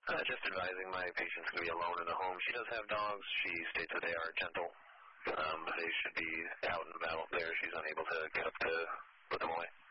Just advising my patient's going to be alone in the home. She does have dogs. She states that they are gentle. But they should be out and about there. She's unable to get up to put them away.